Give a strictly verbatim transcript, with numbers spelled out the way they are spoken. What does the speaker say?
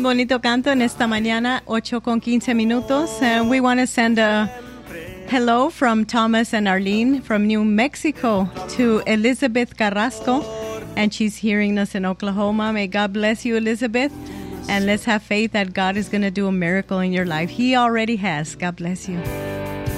bonito canto en esta mañana, ocho con quince minutos. And we want to send a hello from Thomas and Arlene from New Mexico to Elizabeth Carrasco. And she's hearing us in Oklahoma. May God bless you, Elizabeth. And let's have faith that God is going to do a miracle in your life. He already has. God bless you.